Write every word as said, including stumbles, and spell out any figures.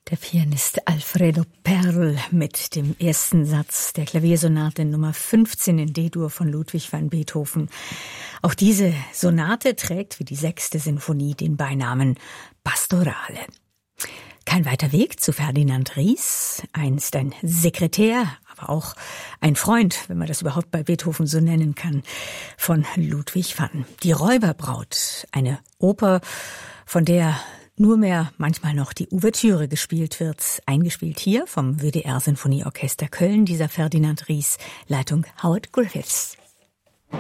Der Pianist Alfredo Perl mit dem ersten Satz der Klaviersonate Nummer fünfzehn in D-Dur von Ludwig van Beethoven. Auch diese Sonate trägt wie die sechste Sinfonie den Beinamen Pastorale. Kein weiter Weg zu Ferdinand Ries, einst ein Sekretär, aber auch ein Freund, wenn man das überhaupt bei Beethoven so nennen kann, von Ludwig van. Die Räuberbraut, eine Oper, von der nur mehr manchmal noch die Ouvertüre gespielt wird, eingespielt hier vom W D R Sinfonieorchester Köln, dieser Ferdinand Ries, Leitung Howard Griffiths.